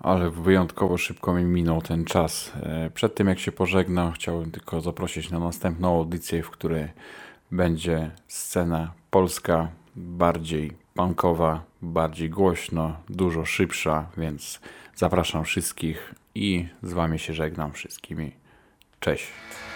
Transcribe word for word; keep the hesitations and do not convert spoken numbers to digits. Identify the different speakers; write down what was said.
Speaker 1: ale wyjątkowo szybko mi minął ten czas. E, Przed tym jak się pożegnam, chciałbym tylko zaprosić na następną audycję, w której będzie scena polska, bardziej punkowa, bardziej głośno, dużo szybsza, więc zapraszam wszystkich i z wami się żegnam wszystkimi. Cześć.